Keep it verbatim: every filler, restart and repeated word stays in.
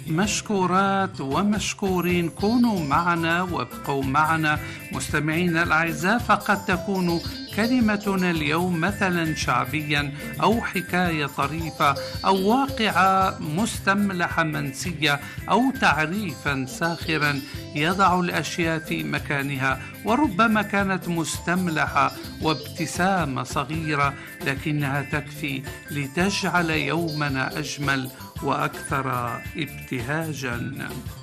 مشكورات ومشكورين، كونوا معنا وابقوا معنا مستمعينا الأعزاء، فقد تكون كلمتنا اليوم مثلا شعبيا أو حكاية طريفة أو واقعة مستملحة منسية أو تعريفا ساخرا يضع الأشياء في مكانها، وربما كانت مستملحة وابتسامة صغيرة لكنها تكفي لتجعل يومنا أجمل وأكثر ابتهاجا.